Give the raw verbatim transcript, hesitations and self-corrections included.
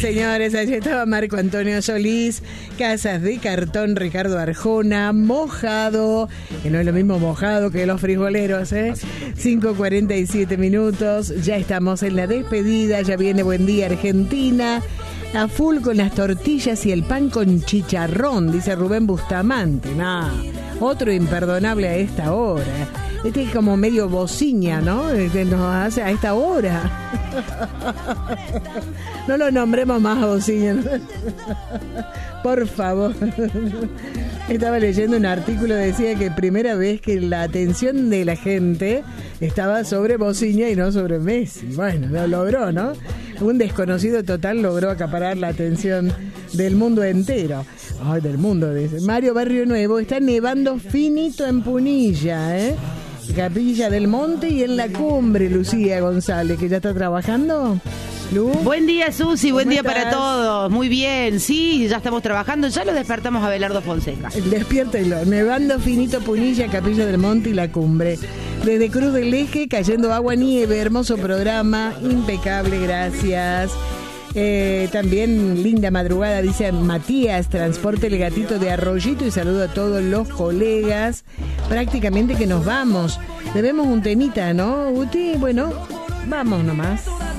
señores, allí estaba Marco Antonio Solís, Casas de Cartón, Ricardo Arjona, mojado, que no es lo mismo mojado que los frijoleros, ¿eh? cinco cuarenta y siete minutos, ya estamos en la despedida, ya viene Buen Día Argentina, a full con las tortillas y el pan con chicharrón, dice Rubén Bustamante. Nah, otro imperdonable a esta hora. Este es como medio bociña, ¿no? Que nos hace a esta hora. No lo nombremos más a bociña, ¿no? Por favor. Estaba leyendo un artículo, decía que primera vez que la atención de la gente estaba sobre bociña y no sobre Messi. Bueno, lo logró, ¿no? Un desconocido total logró acaparar la atención del mundo entero. Ay, del mundo, dice. Mario Barrio Nuevo, está nevando finito en Punilla, ¿eh? Capilla del Monte y en la Cumbre, Lucía González, que ya está trabajando. Lu. Buen día, Susi, buen día estás? para todos. Muy bien, sí, ya estamos trabajando. Ya lo despertamos a Belardo Fonseca. Despiértelo. Nevando finito Punilla, Capilla del Monte y la Cumbre. Desde Cruz del Eje, cayendo agua, nieve. Hermoso programa, impecable, gracias. Eh, también linda madrugada, dice Matías, transporte el gatito de Arroyito y saludo a todos los colegas. Prácticamente que nos vamos. Debemos un temita, ¿no, Uti? Bueno, vamos nomás.